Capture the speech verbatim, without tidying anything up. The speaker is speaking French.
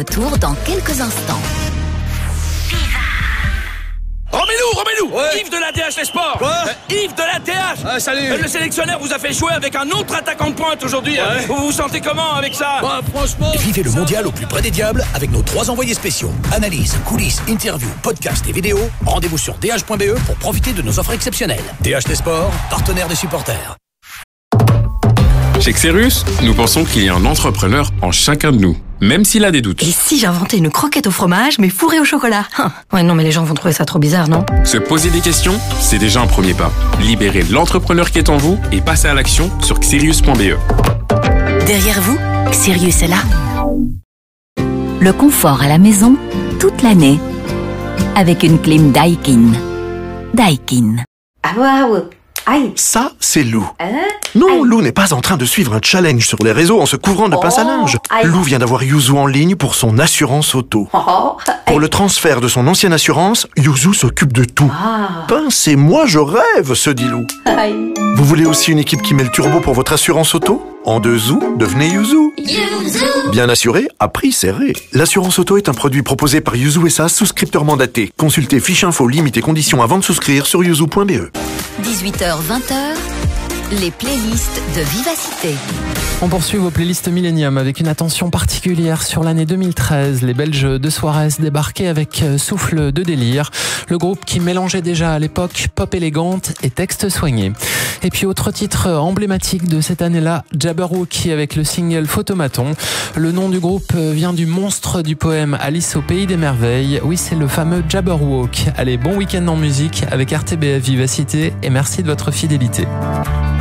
Retour dans quelques instants. Remets-nous, remets-nous Ouais. Yves de la T H Les Sports. Quoi euh, Yves de la T H. Ah, salut. Euh, Le sélectionneur vous a fait jouer avec un autre attaquant de pointe aujourd'hui. Ouais. Euh, Vous vous sentez comment avec ça? Bah, franchement... Vivez le mondial au plus près des diables avec nos trois envoyés spéciaux. Analyse, coulisses, interviews, podcasts et vidéos. Rendez-vous sur d h point b e pour profiter de nos offres exceptionnelles. D H Les Sports, partenaire des supporters. Chez Xerus, nous pensons qu'il y a un entrepreneur en chacun de nous, même s'il a des doutes. Et si j'inventais une croquette au fromage, mais fourrée au chocolat? Hein. Ouais, non, mais les gens vont trouver ça trop bizarre, non? Se poser des questions, c'est déjà un premier pas. Libérez l'entrepreneur qui est en vous et passez à l'action sur xerius point b e. Derrière vous, Sirius est là. Le confort à la maison, toute l'année. Avec une clim Daikin. Daikin. Ah waouh. Aïe. Ça, c'est Lou. Hein? Non, Lou n'est pas en train de suivre un challenge sur les réseaux en se couvrant de pince à linge. aïe. Lou vient d'avoir Yuzu en ligne pour son assurance auto. Oh, Pour le transfert de son ancienne assurance, Yuzu s'occupe de tout. Ah. Pince et moi, je rêve, se dit Lou. Aïe. Vous voulez aussi une équipe qui met le turbo pour votre assurance auto? En deux zou, devenez Yuzu. Bien assuré, à prix serré. L'assurance auto est un produit proposé par Yuzu S A, souscripteur mandaté. Consultez fiche info, limite et conditions avant de souscrire sur yuzu point b e. dix-huit heures vingt, les playlists de Vivacité. On poursuit vos playlists Millennium avec une attention particulière sur l'année deux mille treize. Les Belges de Suarez débarquaient avec Souffle de délire, le groupe qui mélangeait déjà à l'époque pop élégante et texte soigné. Et puis autre titre emblématique de cette année-là, Jabberwocky avec le single Photomaton. Le nom du groupe vient du monstre du poème Alice au pays des merveilles. Oui, c'est le fameux Jabberwock. Allez, bon week-end en musique avec R T B F Vivacité et merci de votre fidélité.